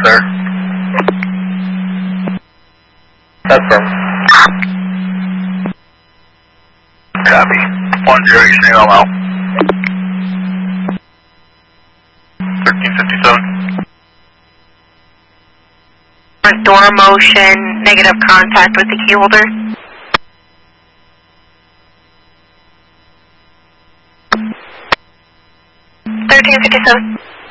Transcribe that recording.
sir. Confirm. Copy. 10, extreme, I'm out. 1357. Door motion, negative contact with the key holder. 1357.